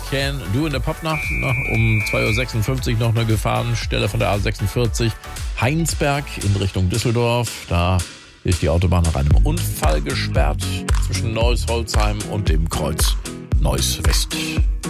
Can Do in der Popnacht. Um 2.56 Uhr noch eine Gefahrenstelle von der A46 Heinsberg in Richtung Düsseldorf. Da ist die Autobahn nach einem Unfall gesperrt zwischen Neuss-Holzheim und dem Kreuz Neuss West.